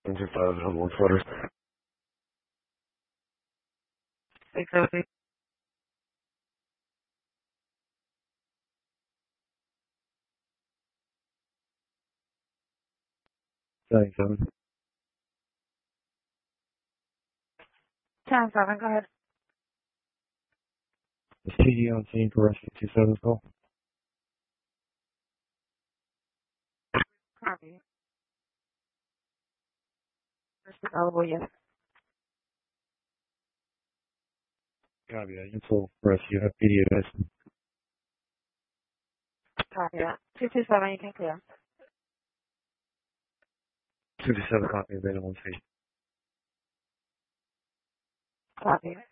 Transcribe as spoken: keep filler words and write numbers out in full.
Into five on one footer. Exactly. Thanks, seven. ten seven, go ahead. Is T D on scene for rescue two seven's call? Copy. First available, yes. Copy that. Info rescue F P D advice. Copy that. two two seven, you can clear. two two seven copy available on station. Copy.